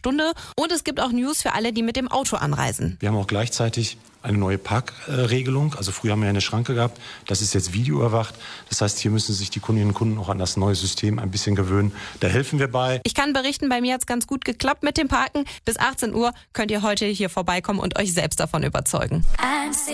Stunde. Und es gibt auch News für alle, die mit dem Auto anreisen. Wir haben auch gleichzeitig eine neue Parkregelung. Also früher haben wir eine Schranke gehabt, das ist jetzt videoüberwacht. Das heißt, hier müssen sich die Kundinnen und Kunden auch an das neue System ein bisschen gewöhnen. Da helfen wir bei. Ich kann berichten, bei mir hat es ganz gut geklappt mit dem Parken. Bis 18 Uhr könnt ihr heute hier vorbeikommen und euch selbst davon überzeugen.